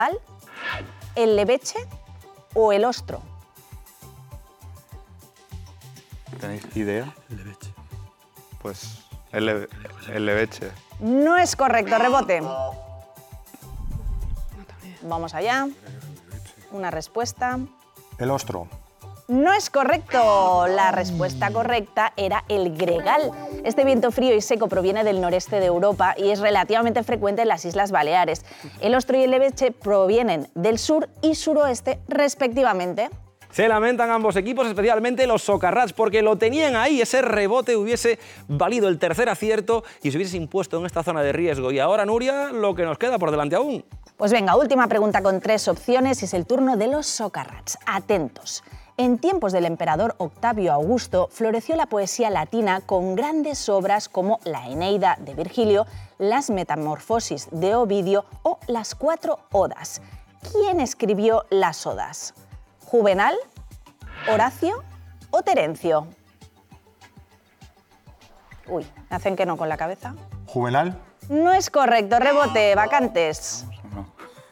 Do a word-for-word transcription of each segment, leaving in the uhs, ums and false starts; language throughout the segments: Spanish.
el leveche o el ostro. ¿Tenéis idea? El leveche. Pues el, leve, el leveche. No es correcto, rebote. Vamos allá. Una respuesta. El ostro. No es correcto. La respuesta correcta era el gregal. Este viento frío y seco proviene del noreste de Europa y es relativamente frecuente en las Islas Baleares. El ostro y el leveche provienen del sur y suroeste, respectivamente. Se lamentan ambos equipos, especialmente los Socarrats, porque lo tenían ahí. Ese rebote hubiese valido el tercer acierto y se hubiese impuesto en esta zona de riesgo. Y ahora, Nuria, lo que nos queda por delante aún. Pues venga, última pregunta con tres opciones y es el turno de los Socarrats. Atentos. En tiempos del emperador Octavio Augusto floreció la poesía latina con grandes obras como la Eneida de Virgilio, las Metamorfosis de Ovidio o las Cuatro Odas. ¿Quién escribió las Odas? ¿Juvenal, Horacio o Terencio? Uy, me hacen que no con la cabeza. ¿Juvenal? No es correcto, rebote, vacantes. No.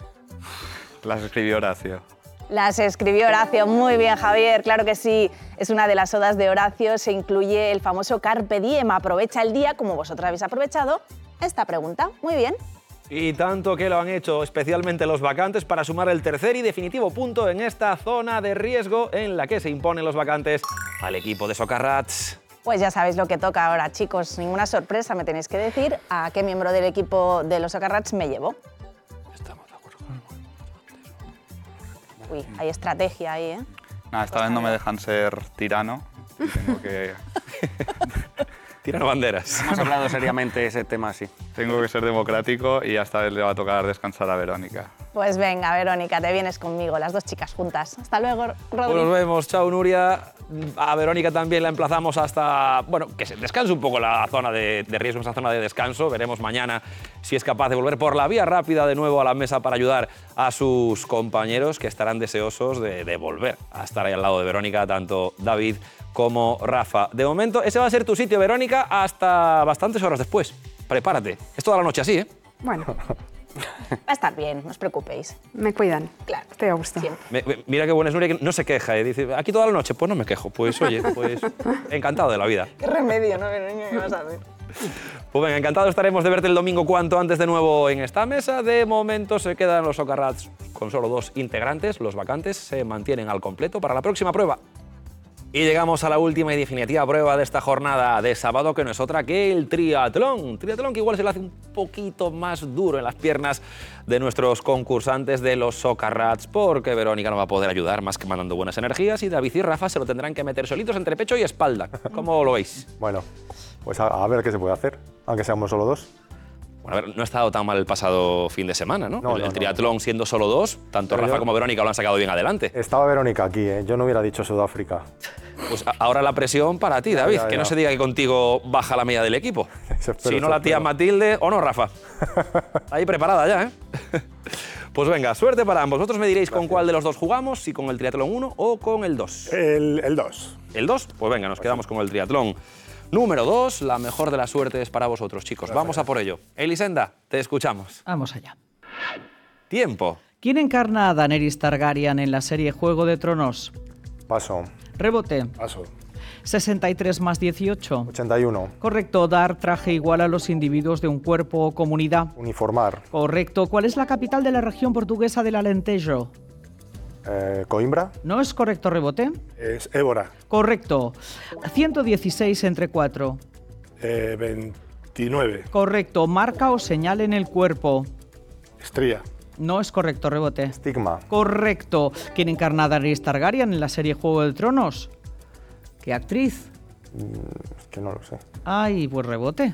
Las escribió Horacio. Las escribió Horacio, muy bien, Javier, claro que sí. Es una de las odas de Horacio, se incluye el famoso Carpe Diem, aprovecha el día, como vosotros habéis aprovechado esta pregunta. Muy bien. Y tanto que lo han hecho, especialmente los vacantes, para sumar el tercer y definitivo punto en esta zona de riesgo en la que se imponen los vacantes al equipo de Socarrats. Pues ya sabéis lo que toca ahora, chicos. Ninguna sorpresa, me tenéis que decir a qué miembro del equipo de los Socarrats me llevo. Estamos de acuerdo con el movimiento. Uy, hay estrategia ahí, ¿eh? Nada, esta vez no me dejan ser tirano. Y tengo que, Tirano banderas. Hemos hablado seriamente ese tema, sí. tengo que ser democrático y esta vez le va a tocar descansar a Verónica. Pues venga, Verónica, te vienes conmigo, las dos chicas juntas. Hasta luego, Rodri. Pues nos vemos, chao Nuria. A Verónica también la emplazamos hasta, bueno, que se descanse un poco la zona de, de riesgo, esa zona de descanso. Veremos mañana si es capaz de volver por la vía rápida de nuevo a la mesa para ayudar a sus compañeros que estarán deseosos de, de volver a estar ahí al lado de Verónica, tanto David como Rafa. De momento, ese va a ser tu sitio, Verónica, hasta bastantes horas después. Prepárate. Es toda la noche así, ¿eh? Bueno, Va a estar bien, no os preocupéis. me cuidan. Claro. Estoy a gusto. Siempre. Me- me- mira qué buena es Nuria, que no se queja, ¿eh? Dice, aquí toda la noche, pues no me quejo. Pues oye, pues encantado de la vida. Qué remedio, ¿no, Verónica? ¿Qué vas a hacer? Pues venga, encantado estaremos de verte el domingo cuanto antes de nuevo en esta mesa. De momento se quedan los Socarrats con solo dos integrantes. Los vacantes se mantienen al completo para la próxima prueba. Y llegamos a la última y definitiva prueba de esta jornada de sábado, que no es otra que el triatlón. Triatlón que igual se le hace un poquito más duro en las piernas de nuestros concursantes de los Socarrats, porque Verónica no va a poder ayudar más que mandando buenas energías y David y Rafa se lo tendrán que meter solitos entre pecho y espalda. ¿Cómo lo veis? Bueno, pues a, a ver qué se puede hacer, aunque seamos solo dos. Bueno, a ver, no ha estado tan mal el pasado fin de semana, ¿no? No, el, no, el no. triatlón siendo solo dos, tanto Pero Rafa yo- como Verónica lo han sacado bien adelante. Estaba Verónica aquí, ¿eh? Yo no hubiera dicho Sudáfrica. Pues a- ahora la presión para ti, David, ya, que ya. no se diga que contigo baja la media del equipo. Eso espero, Si no eso la tía espero. Matilde, o no, Rafa. Ahí preparada ya, ¿eh? Pues venga, suerte para ambos. Vosotros me diréis con cuál de los dos jugamos, si con el triatlón uno o con el dos. El, el dos. ¿El dos? Pues venga, nos quedamos con el triatlón número dos. La mejor de las suertes para vosotros, chicos. Vamos a por ello. Elisenda, te escuchamos. Vamos allá. Tiempo. ¿Quién encarna a Daenerys Targaryen en la serie Juego de Tronos? Paso. Rebote. Paso. sesenta y tres más dieciocho. ochenta y uno. Correcto. Dar traje igual a los individuos de un cuerpo o comunidad. Uniformar. Correcto. ¿Cuál es la capital de la región portuguesa del Alentejo? Eh, Coimbra. ¿No es correcto, rebote? Es Évora. Correcto. ciento dieciséis entre cuatro. Eh, veintinueve. Correcto. Marca o señal en el cuerpo. Estría. No es correcto, rebote. Estigma. Correcto. ¿Quién encarna a Daenerys Targaryen en la serie Juego de Tronos? ¿Qué actriz? Es que no lo sé. Ay, pues rebote.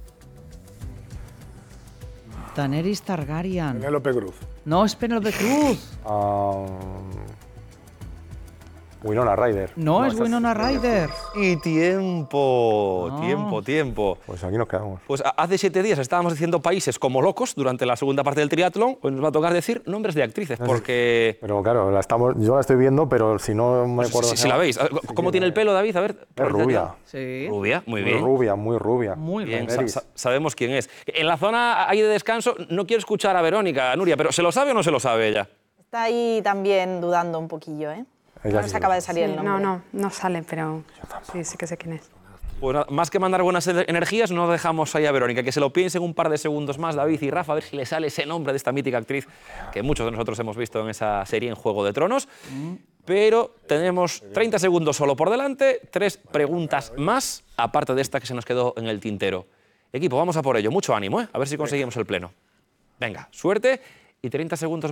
Daenerys Targaryen. Penélope Cruz. No es Penélope Cruz. Ah, Winona Ryder. No, es esa Winona Ryder. Y tiempo, No. tiempo, tiempo. Pues aquí nos quedamos. Pues a- hace siete días estábamos diciendo países como locos durante la segunda parte del triatlón. Hoy nos va a tocar decir nombres de actrices, porque... Pero claro, la estamos, yo la estoy viendo, pero si no me acuerdo... Si, si la veis. ¿Cómo tiene el pelo, David? A ver. Es rubia. Sí. Rubia, muy Muy bien. rubia, muy rubia. Muy Bien, raro. sa- sa- sabemos quién es. En la zona ahí de descanso, no quiero escuchar a Verónica, a Nuria, pero ¿se lo sabe o no se lo sabe ella? Está ahí también dudando un poquillo, ¿eh? Ella No sí se lo acaba de sabe. salir Sí, el nombre. no, no, no sale, pero sí, sí que sé quién es. Pues nada, más que mandar buenas ener- energías, no dejamos ahí a Verónica, que se lo piensen un par de segundos más, David y Rafa, a ver si le sale ese nombre de esta mítica actriz que muchos de nosotros hemos visto en esa serie en Juego de Tronos. Pero tenemos treinta segundos solo por delante, tres preguntas más, aparte de esta que se nos quedó en el tintero. Equipo, vamos a por ello. Mucho ánimo, ¿eh? A ver si conseguimos el pleno. Venga, suerte y treinta segundos